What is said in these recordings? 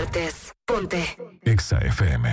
partes. Ponte. Exa FM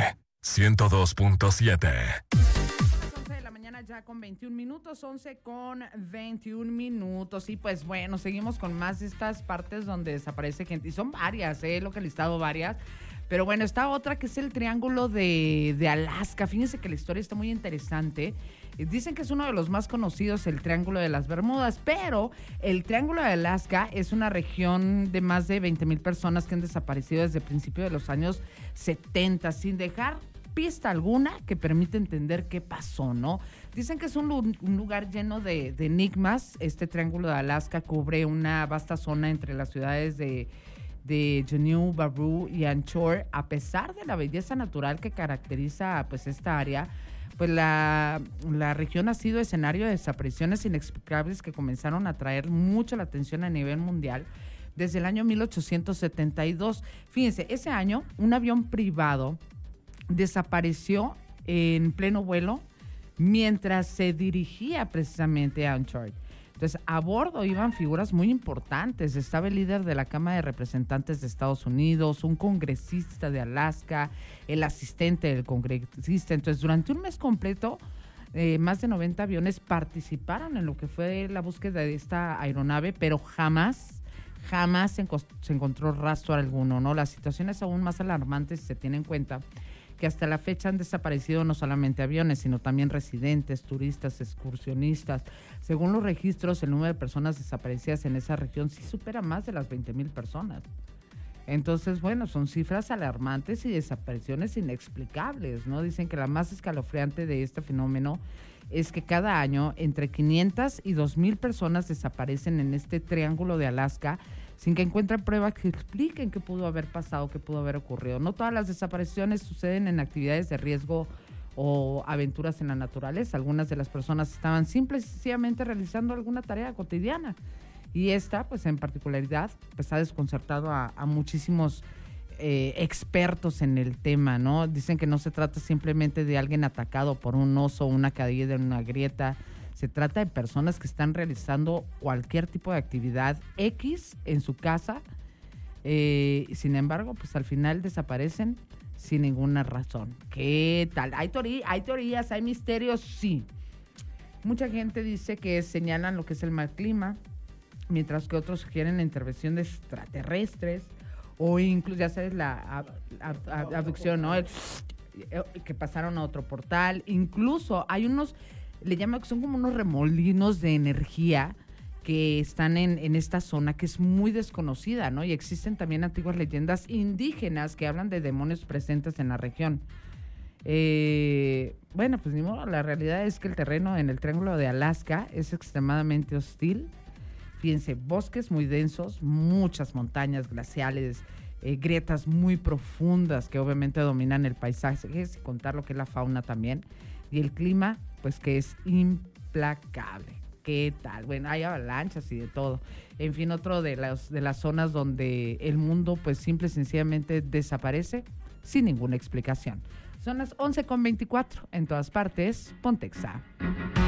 102.7. 11 de la mañana ya con 21 minutos, 11 con 21 minutos. Y pues bueno, seguimos con más de estas partes donde desaparece gente. Y son varias, lo que he listado varias. Pero bueno, está otra que es el Triángulo de Alaska. Fíjense que la historia está muy interesante. Dicen que es uno de los más conocidos, el Triángulo de las Bermudas, pero el Triángulo de Alaska es una región de más de 20,000 personas que han desaparecido desde el principio de los años 70, sin dejar pista alguna que permite entender qué pasó, ¿no? Dicen que es un lugar lleno de enigmas. Este Triángulo de Alaska cubre una vasta zona entre las ciudades de Juneau, Barrow y Anchorage. A pesar de la belleza natural que caracteriza pues esta área, pues la región ha sido escenario de desapariciones inexplicables que comenzaron a atraer mucho la atención a nivel mundial desde el año 1872. Fíjense, ese año un avión privado desapareció en pleno vuelo mientras se dirigía precisamente a Anchorage. Entonces, a bordo iban figuras muy importantes. Estaba el líder de la Cámara de Representantes de Estados Unidos, un congresista de Alaska, el asistente del congresista. Entonces, durante un mes completo, más de 90 aviones participaron en lo que fue la búsqueda de esta aeronave, pero jamás se encontró rastro alguno, ¿no? La situación es aún más alarmante si se tiene en cuenta que hasta la fecha han desaparecido no solamente aviones, sino también residentes, turistas, excursionistas. Según los registros, el número de personas desaparecidas en esa región sí supera más de las 20,000 personas. Entonces, bueno, son cifras alarmantes y desapariciones inexplicables, ¿no? Dicen que la más escalofriante de este fenómeno es que cada año entre 500 y 2,000 personas desaparecen en este Triángulo de Alaska sin que encuentren pruebas que expliquen qué pudo haber pasado, qué pudo haber ocurrido. No todas las desapariciones suceden en actividades de riesgo o aventuras en la naturaleza. Algunas de las personas estaban simple y sencillamente realizando alguna tarea cotidiana. Y esta, pues en particularidad, pues ha desconcertado a muchísimos expertos en el tema, ¿no? Dicen que no se trata simplemente de alguien atacado por un oso, una caída en una grieta. Se trata de personas que están realizando cualquier tipo de actividad X en su casa. Sin embargo, pues al final desaparecen sin ninguna razón. ¿Qué tal? ¿Hay teorías? ¿Hay misterios? Sí. Mucha gente dice que señalan lo que es el mal clima, mientras que otros sugieren la intervención de extraterrestres o incluso, ya sabes, la abducción, ¿no? Que pasaron a otro portal. Incluso hay unos, le llaman que son como unos remolinos de energía que están en esta zona que es muy desconocida, ¿no? Y existen también antiguas leyendas indígenas que hablan de demonios presentes en la región. Bueno, pues ni modo, la realidad es que el terreno en el Triángulo de Alaska es extremadamente hostil. Fíjense, bosques muy densos, muchas montañas glaciales, grietas muy profundas que obviamente dominan el paisaje, sin contar lo que es la fauna también. Y el clima, pues que es implacable. ¿Qué tal? Bueno, hay avalanchas y de todo. En fin, otro de las zonas donde el mundo pues simple y sencillamente desaparece sin ninguna explicación. Son las 11:24. En todas partes, Ponte Exa.